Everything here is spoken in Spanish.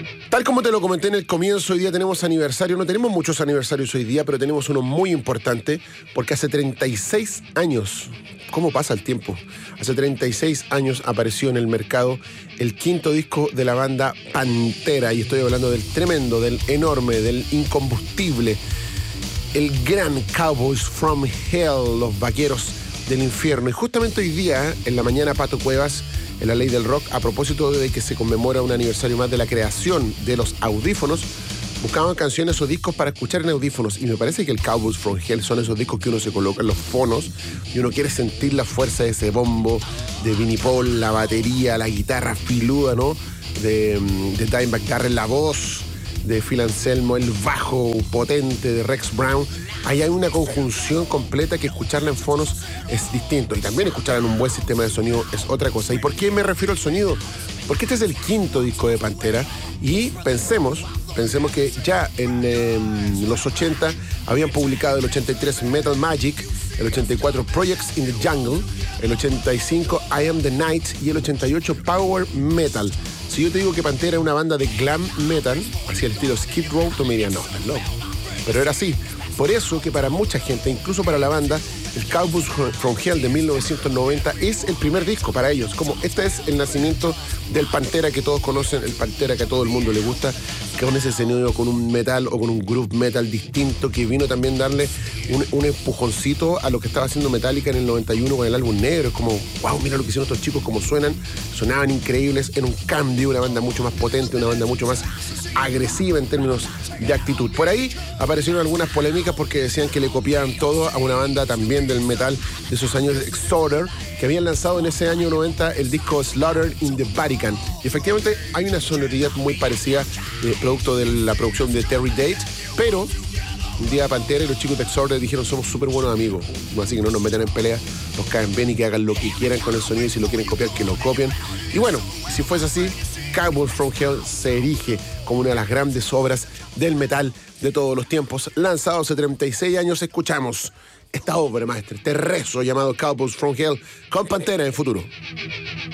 Tal como te lo comenté en el comienzo, hoy día tenemos aniversario. No tenemos muchos aniversarios hoy día, pero tenemos uno muy importante porque hace 36 años, ¿cómo pasa el tiempo? Hace 36 años apareció en el mercado el quinto disco de la banda Pantera, y estoy hablando del tremendo, del enorme, del incombustible, el gran Cowboys from Hell, los vaqueros del infierno. Y justamente hoy día, en la mañana, Pato Cuevas, en La Ley del Rock, a propósito de que se conmemora un aniversario más de la creación de los audífonos, buscaban canciones o discos para escuchar en audífonos, y me parece que el Cowboys from Hell son esos discos que uno se coloca en los fonos y uno quiere sentir la fuerza de ese bombo de Vinnie Paul, la batería, la guitarra filuda, ¿no? De Dimebag Darrell, la voz de Phil Anselmo, el bajo potente de Rex Brown. Ahí hay una conjunción completa que escucharla en fonos es distinto, y también escucharla en un buen sistema de sonido es otra cosa. ¿Y por qué me refiero al sonido? Porque este es el quinto disco de Pantera, y pensemos que ya en los 80 habían publicado el 83 Metal Magic, el 84 Projects in the Jungle, el 85 I Am the Night y el 88 Power Metal. Si yo te digo que Pantera es una banda de glam metal, hacia el estilo Skid Row, tú me dirías, no, estás loco. Pero era así. Por eso que para mucha gente, incluso para la banda, el Cowboys from Hell de 1990 es el primer disco para ellos. Como este es el nacimiento del Pantera que todos conocen, el Pantera que a todo el mundo le gusta, que con ese sonido, con un metal o con un groove metal distinto, que vino también darle un empujoncito a lo que estaba haciendo Metallica en el 91 con el álbum negro. Es como, wow, mira lo que hicieron estos chicos, cómo suenan. Sonaban increíbles, en un cambio, una banda mucho más potente, una banda mucho más agresiva en términos de actitud. Por ahí aparecieron algunas polémicas porque decían que le copiaban todo a una banda también del metal de esos años, Exhorder, que habían lanzado en ese año 90 el disco Slaughter in the Vatican. Y efectivamente hay una sonoridad muy parecida, producto de la producción de Terry Date, pero un día Pantera y los chicos de Exhorder dijeron: somos súper buenos amigos, así que no nos metan en pelea, nos caen bien y que hagan lo que quieran con el sonido, y si lo quieren copiar, que lo copien. Y bueno, si fuese así, Cowboys from Hell se erige como una de las grandes obras del metal de todos los tiempos. Lanzado hace 36 años, escuchamos esta obra maestra, este rezo llamado Cowboys from Hell, con Pantera en Futuro.